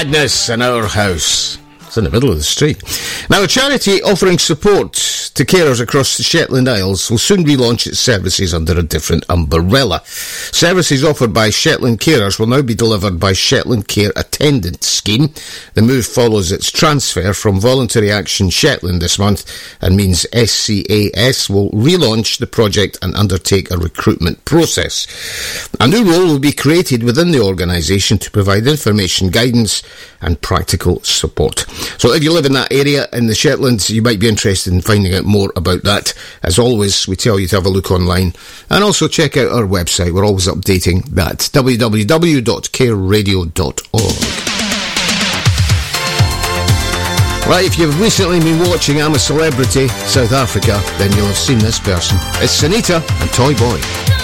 madness in our house. It's in the middle of the street. Now, a charity offering support to carers across the Shetland Isles will soon relaunch its services under a different umbrella. Services offered by Shetland Carers will now be delivered by Shetland Care Attendant Scheme. The move follows its transfer from Voluntary Action Shetland this month and means SCAS will relaunch the project and undertake a recruitment process. A new role will be created within the organisation to provide information, guidance and practical support. So if you live in that area in the Shetlands, you might be interested in finding out more about that. As always, we tell you to have a look online and also check out our website. We're always updating that, www.careradio.org. Right, if you've recently been watching I'm a Celebrity South Africa, then you'll have seen this person. It's Sunita and Toy Boy.